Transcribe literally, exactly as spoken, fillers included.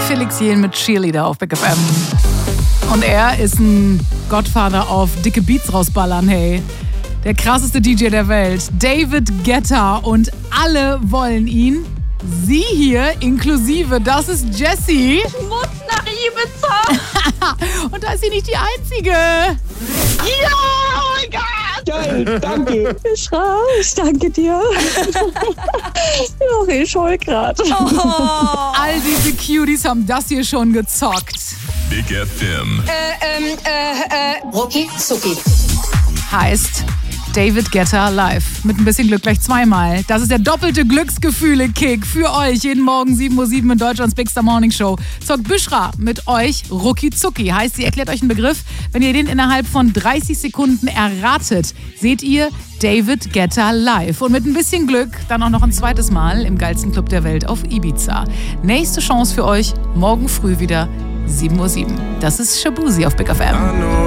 Felix Jähn mit Cheerleader auf Big F M. Und er ist ein Godfather auf dicke Beats rausballern, hey. Der krasseste D J der Welt, David Guetta, und alle wollen ihn. Sie hier inklusive, das ist Jessie. Ich muss nach Ibiza. Und da ist sie nicht die Einzige. Ja, oh mein Gott. Geil, danke. Ich raus, danke dir. Ja, ich heul grad. Oh. All diese Cuties haben das hier schon gezockt. Big F M. Äh, ähm, äh, äh. Rucki Zucki. Heißt David Guetta live. Mit ein bisschen Glück gleich zweimal. Das ist der doppelte Glücksgefühle-Kick für euch. Jeden Morgen sieben Uhr sieben in Deutschlands Big Star Morning Show. Zockt Büschra mit euch Rucki Zucki. Heißt, sie erklärt euch einen Begriff. Wenn ihr den innerhalb von dreißig Sekunden erratet, seht ihr David Guetta live. Und mit ein bisschen Glück dann auch noch ein zweites Mal im geilsten Club der Welt auf Ibiza. Nächste Chance für euch morgen früh wieder sieben Uhr sieben. Das ist Shabuzi auf Big F M.